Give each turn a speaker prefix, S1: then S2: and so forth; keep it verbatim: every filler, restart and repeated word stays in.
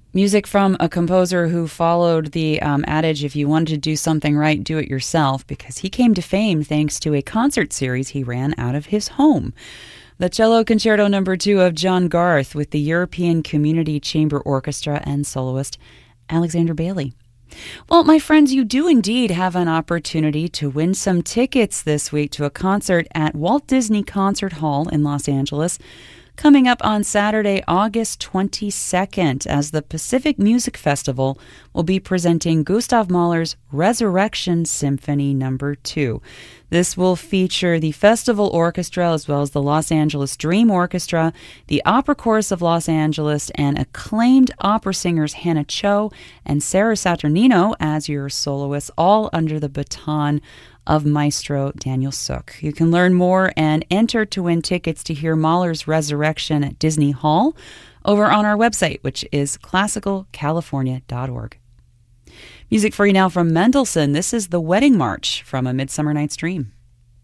S1: Music from a composer who followed the um, adage, if you wanted to do something right, do it yourself, because he came to fame thanks to a concert series he ran out of his home. The Cello Concerto Number Two of John Garth with the European Community Chamber Orchestra and soloist Alexander Bailey. Well, my friends, you do indeed have an opportunity to win some tickets this week to a concert at Walt Disney Concert Hall in Los Angeles, coming up on Saturday, August twenty-second, as the Pacific Music Festival will be presenting Gustav Mahler's Resurrection Symphony Number Two. This will feature the Festival Orchestra as well as the Los Angeles Dream Orchestra, the Opera Chorus of Los Angeles, and acclaimed opera singers Hannah Cho and Sarah Saturnino as your soloists, all under the baton of Maestro Daniel Suk. You can learn more and enter to win tickets to hear Mahler's Resurrection at Disney Hall over on our website, which is classical california dot org. Music for you now from Mendelssohn. This is the Wedding March from A Midsummer Night's Dream.